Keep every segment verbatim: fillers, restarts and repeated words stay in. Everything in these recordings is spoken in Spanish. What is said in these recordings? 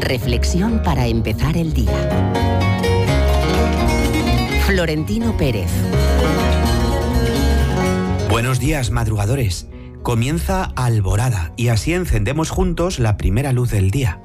Reflexión para empezar el día. Florentino Pérez. Buenos días, madrugadores. Comienza Alborada y así encendemos juntos la primera luz del día.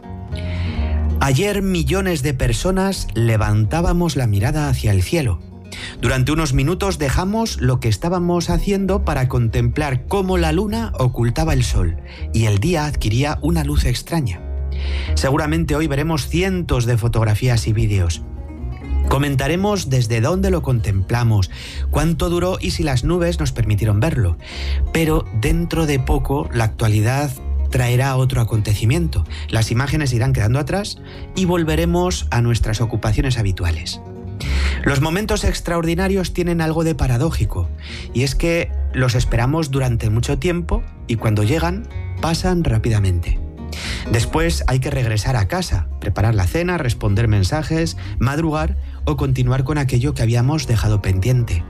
Ayer millones de personas levantábamos la mirada hacia el cielo. Durante unos minutos dejamos lo que estábamos haciendo para contemplar cómo la luna ocultaba el sol y el día adquiría una luz extraña. Seguramente hoy veremos cientos de fotografías y vídeos. Comentaremos desde dónde lo contemplamos, cuánto duró y si las nubes nos permitieron verlo. Pero dentro de poco la actualidad traerá otro acontecimiento. Las imágenes irán quedando atrás y volveremos a nuestras ocupaciones habituales. Los momentos extraordinarios tienen algo de paradójico, y es que los esperamos durante mucho tiempo y cuando llegan, pasan rápidamente. Después hay que regresar a casa, preparar la cena, responder mensajes, madrugar o continuar con aquello que habíamos dejado pendiente.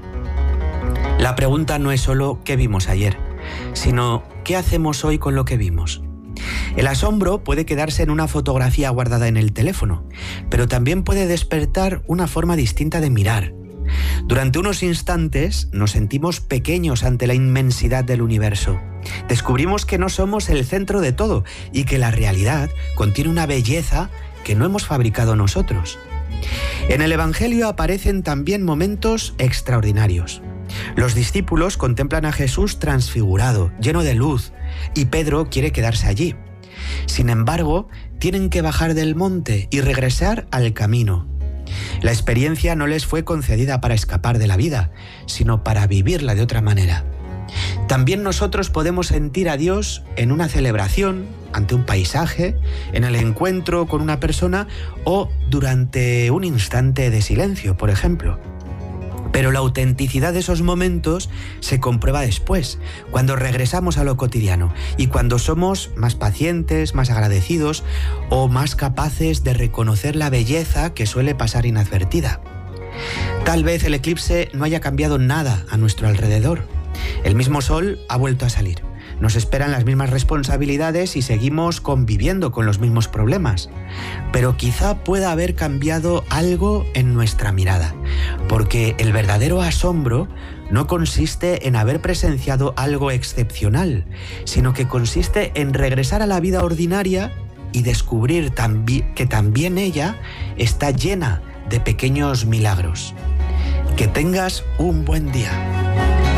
La pregunta no es solo ¿qué vimos ayer?, sino ¿qué hacemos hoy con lo que vimos? El asombro puede quedarse en una fotografía guardada en el teléfono, pero también puede despertar una forma distinta de mirar. Durante unos instantes nos sentimos pequeños ante la inmensidad del universo. Descubrimos que no somos el centro de todo y que la realidad contiene una belleza que no hemos fabricado nosotros. En el Evangelio aparecen también momentos extraordinarios. Los discípulos contemplan a Jesús transfigurado, lleno de luz, y Pedro quiere quedarse allí. Sin embargo, tienen que bajar del monte y regresar al camino. La experiencia no les fue concedida para escapar de la vida, sino para vivirla de otra manera. También nosotros podemos sentir a Dios en una celebración, ante un paisaje, en el encuentro con una persona o durante un instante de silencio, por ejemplo. Pero la autenticidad de esos momentos se comprueba después, cuando regresamos a lo cotidiano y cuando somos más pacientes, más agradecidos o más capaces de reconocer la belleza que suele pasar inadvertida. Tal vez el eclipse no haya cambiado nada a nuestro alrededor. El mismo sol ha vuelto a salir. Nos esperan las mismas responsabilidades y seguimos conviviendo con los mismos problemas. Pero quizá pueda haber cambiado algo en nuestra mirada, porque el verdadero asombro no consiste en haber presenciado algo excepcional, sino que consiste en regresar a la vida ordinaria y descubrir tambi- que también ella está llena de pequeños milagros. Que tengas un buen día.